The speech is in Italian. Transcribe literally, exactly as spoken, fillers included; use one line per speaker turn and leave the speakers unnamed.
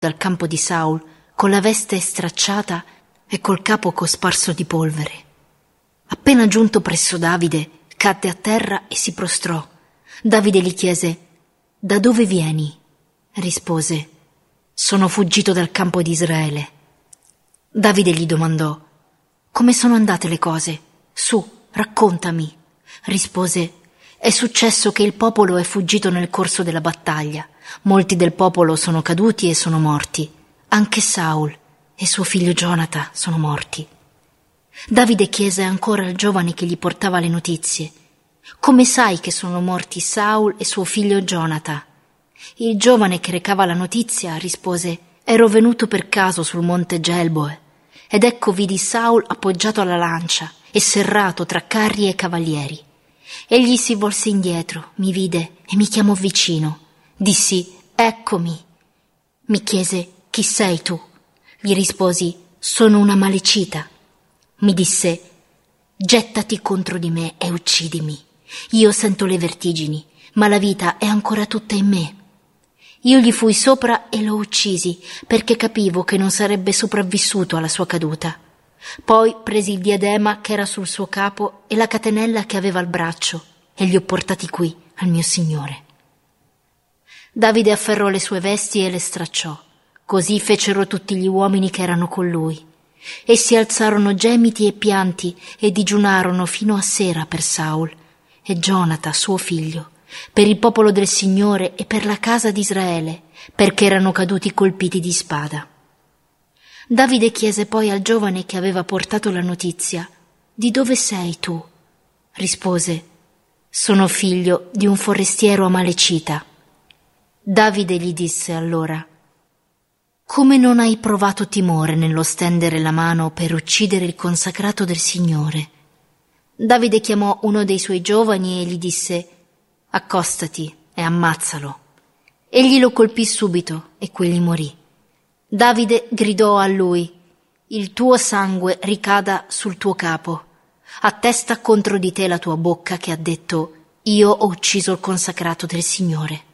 dal campo di Saul con la veste stracciata e col capo cosparso di polvere. Appena giunto presso Davide, cadde a terra e si prostrò. Davide gli chiese: «Da dove vieni?» Rispose: «Sono fuggito dal campo di Israele». Davide gli domandò: «Come sono andate le cose? Su, raccontami». Rispose: «È successo che il popolo è fuggito nel corso della battaglia. Molti del popolo sono caduti e sono morti. Anche Saul e suo figlio Gionata sono morti». Davide chiese ancora al giovane che gli portava le notizie: «Come sai che sono morti Saul e suo figlio Gionata?» Il giovane che recava la notizia rispose: «Ero venuto per caso sul monte Gelboe, ed ecco vidi Saul appoggiato alla lancia e serrato tra carri e cavalieri. Egli si volse indietro, mi vide e mi chiamò vicino. Dissi: eccomi. Mi chiese: chi sei tu? Gli risposi: sono una malecita. Mi disse: gettati contro di me e uccidimi. Io sento le vertigini, ma la vita è ancora tutta in me. Io gli fui sopra e lo uccisi, perché capivo che non sarebbe sopravvissuto alla sua caduta. Poi presi il diadema che era sul suo capo e la catenella che aveva al braccio e li ho portati qui al mio signore». Davide afferrò le sue vesti e le stracciò. Così fecero tutti gli uomini che erano con lui. Essi alzarono gemiti e pianti e digiunarono fino a sera per Saul e Gionata, suo figlio, per il popolo del Signore e per la casa di Israele, perché erano caduti colpiti di spada. Davide chiese poi al giovane che aveva portato la notizia: «Di dove sei tu?» Rispose: «Sono figlio di un forestiero amalecita». Davide gli disse allora: «Come non hai provato timore nello stendere la mano per uccidere il consacrato del Signore?» Davide chiamò uno dei suoi giovani e gli disse: «Accostati e ammazzalo». Egli lo colpì subito e quegli morì. Davide gridò a lui: «Il tuo sangue ricada sul tuo capo. Attesta contro di te la tua bocca che ha detto: io ho ucciso il consacrato del Signore».